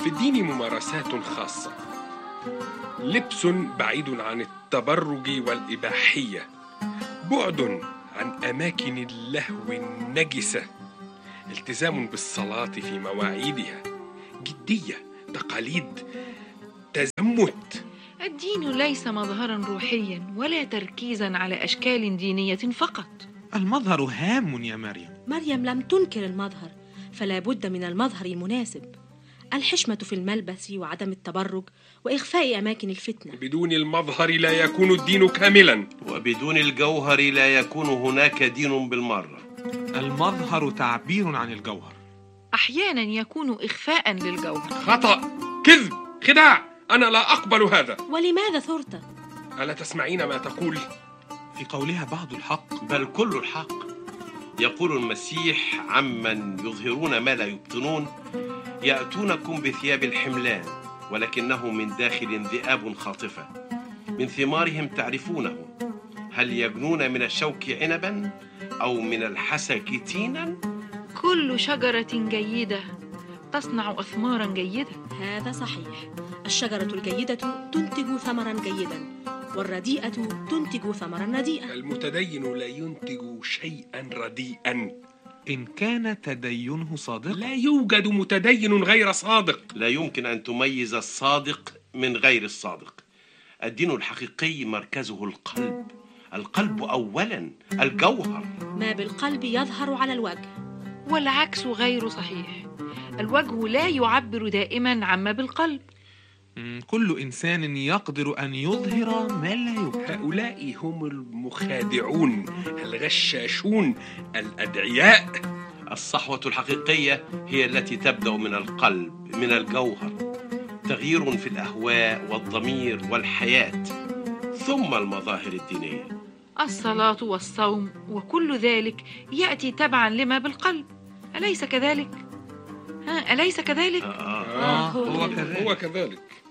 في الدين ممارسات خاصة، لبس بعيد عن التبرج والإباحية، بعد عن أماكن اللهو النجسة، التزام بالصلاة في مواعيدها، جدية، تقاليد، تزمت. الدين ليس مظهرا روحيا ولا تركيزا على أشكال دينية فقط. المظهر هام يا مريم. مريم لم تنكر المظهر، فلا بد من المظهر المناسب، الحشمة في الملبس وعدم التبرج وإخفاء أماكن الفتنة. بدون المظهر لا يكون الدين كاملا، وبدون الجوهر لا يكون هناك دين بالمرة. المظهر تعبير عن الجوهر، أحيانا يكون إخفاء للجوهر. خطأ، كذب، خداع، أنا لا أقبل هذا. ولماذا ثرت؟ ألا تسمعين ما تقول؟ في قولها بعض الحق بل كل الحق. يقول المسيح عمن يظهرون ما لا يبطنون: يأتونكم بثياب الحملان ولكنه من داخل ذئاب خاطفة، من ثمارهم تعرفونه، هل يجنون من الشوك عنبا أو من الحسك تينا؟ كل شجرة جيدة تصنع أثمارا جيدة. هذا صحيح، الشجرة الجيدة تنتج ثمرا جيدا، والرديئة تنتج ثمرا رديئا. المتدين لا ينتج شيئا رديئا إن كان تدينه صادقا. لا يوجد متدين غير صادق. لا يمكن أن تميز الصادق من غير الصادق. الدين الحقيقي مركزه القلب، القلب أولا، الجوهر. ما بالقلب يظهر على الوجه، والعكس غير صحيح. الوجه لا يعبر دائما عما بالقلب. كل إنسان يقدر أن يظهر ما لا يبطن. هؤلاء هم المخادعون، الغشاشون، الأدعياء. الصحوة الحقيقية هي التي تبدأ من القلب، من الجوهر، تغيير في الأهواء والضمير والحياة، ثم المظاهر الدينية. الصلاة والصوم وكل ذلك يأتي تبعا لما بالقلب، أليس كذلك؟ أليس كذلك؟ هو كذلك.